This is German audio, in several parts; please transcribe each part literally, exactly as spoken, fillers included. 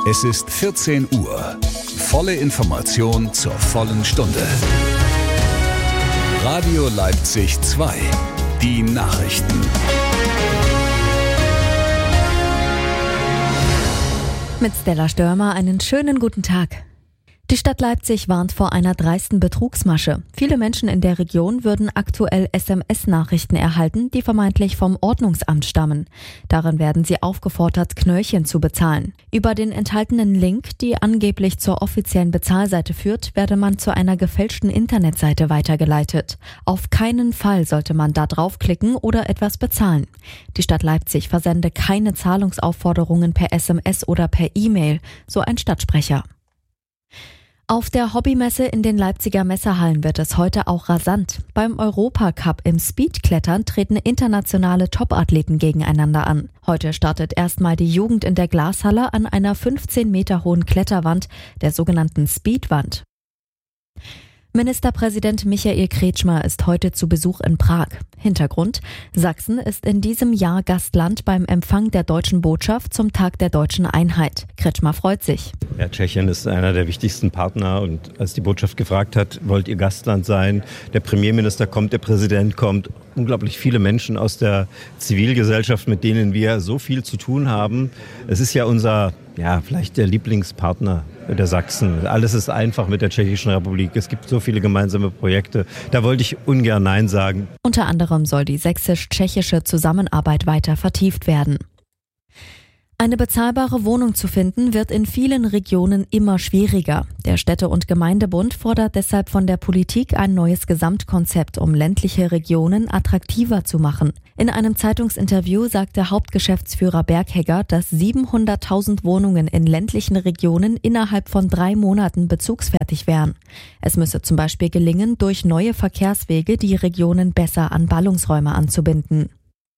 Es ist vierzehn Uhr. Volle Information zur vollen Stunde. Radio Leipzig zwei. Die Nachrichten. Mit Stella Störmer einen schönen guten Tag. Die Stadt Leipzig warnt vor einer dreisten Betrugsmasche. Viele Menschen in der Region würden aktuell S M S-Nachrichten erhalten, die vermeintlich vom Ordnungsamt stammen. Darin werden sie aufgefordert, Knöllchen zu bezahlen. Über den enthaltenen Link, die angeblich zur offiziellen Bezahlseite führt, werde man zu einer gefälschten Internetseite weitergeleitet. Auf keinen Fall sollte man da draufklicken oder etwas bezahlen. Die Stadt Leipzig versende keine Zahlungsaufforderungen per S M S oder per E-Mail, so ein Stadtsprecher. Auf der Hobbymesse in den Leipziger Messehallen wird es heute auch rasant. Beim Europacup im Speedklettern treten internationale Topathleten gegeneinander an. Heute startet erstmal die Jugend in der Glashalle an einer fünfzehn Meter hohen Kletterwand, der sogenannten Speedwand. Ministerpräsident Michael Kretschmer ist heute zu Besuch in Prag. Hintergrund: Sachsen ist in diesem Jahr Gastland beim Empfang der deutschen Botschaft zum Tag der deutschen Einheit. Kretschmer freut sich. Ja, Tschechien ist einer der wichtigsten Partner und als die Botschaft gefragt hat, wollt ihr Gastland sein? Der Premierminister kommt, der Präsident kommt. Unglaublich viele Menschen aus der Zivilgesellschaft, mit denen wir so viel zu tun haben. Es ist ja unser, ja, vielleicht der Lieblingspartner der Sachsen. Alles ist einfach mit der Tschechischen Republik. Es gibt so viele gemeinsame Projekte. Da wollte ich ungern Nein sagen. Unter anderem soll die sächsisch-tschechische Zusammenarbeit weiter vertieft werden. Eine bezahlbare Wohnung zu finden, wird in vielen Regionen immer schwieriger. Der Städte- und Gemeindebund fordert deshalb von der Politik ein neues Gesamtkonzept, um ländliche Regionen attraktiver zu machen. In einem Zeitungsinterview sagte Hauptgeschäftsführer Berghegger, dass siebenhunderttausend Wohnungen in ländlichen Regionen innerhalb von drei Monaten bezugsfertig wären. Es müsse zum Beispiel gelingen, durch neue Verkehrswege die Regionen besser an Ballungsräume anzubinden.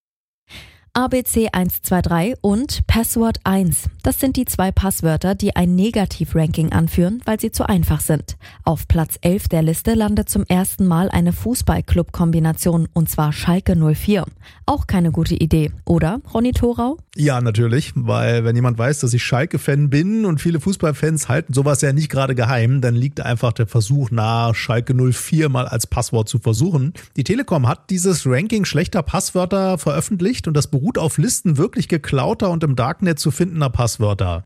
A B C eins zwei drei und Passwort eins. Das sind die zwei Passwörter, die ein Negativ-Ranking anführen, weil sie zu einfach sind. Auf Platz elf der Liste landet zum ersten Mal eine Fußball-Club-Kombination, und zwar Schalke null vier. Auch keine gute Idee, oder, Ronny Thorau? Ja, natürlich, weil wenn jemand weiß, dass ich Schalke-Fan bin und viele Fußballfans halten sowas ja nicht gerade geheim, dann liegt einfach der Versuch nahe, Schalke null vier mal als Passwort zu versuchen. Die Telekom hat dieses Ranking schlechter Passwörter veröffentlicht und das beruht auf Listen wirklich geklauter und im Darknet zu findender Passwörter.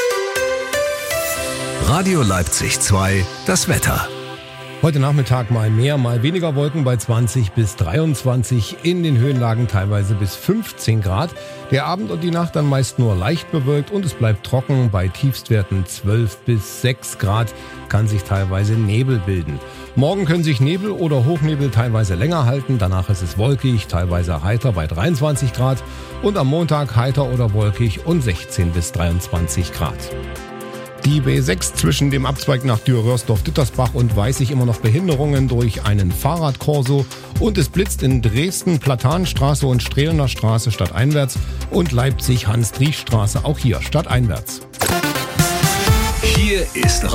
Radio Leipzig zwei, das Wetter. Heute Nachmittag mal mehr, mal weniger Wolken bei zwanzig bis dreiundzwanzig, in den Höhenlagen teilweise bis fünfzehn Grad. Der Abend und die Nacht dann meist nur leicht bewölkt und es bleibt trocken. Bei Tiefstwerten zwölf bis sechs Grad kann sich teilweise Nebel bilden. Morgen können sich Nebel oder Hochnebel teilweise länger halten. Danach ist es wolkig, teilweise heiter bei dreiundzwanzig Grad. Und am Montag heiter oder wolkig und sechzehn bis dreiundzwanzig Grad. Die B sechs zwischen dem Abzweig nach Dürr-Röhrsdorf-Dittersbach und Weißig immer noch Behinderungen durch einen Fahrradkorso und es blitzt in Dresden Platanenstraße und Strehlener Straße stadteinwärts und Leipzig Hans-Driesch-Straße auch hier stadteinwärts. Hier ist